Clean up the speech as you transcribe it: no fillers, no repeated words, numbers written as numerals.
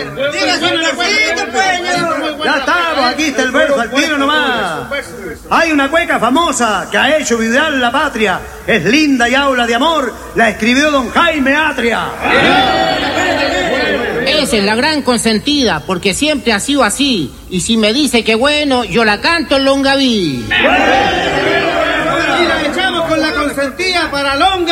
Ya estamos, aquí está el verso al tiro nomás. Hay una cueca famosa que ha hecho vibrar la patria. Es linda y habla de amor. La escribió don Jaime Atria. Esa es la gran consentida, porque siempre ha sido así. Y si me dice que bueno, yo la canto en Longaví. Y la echamos con la consentida para Longaví.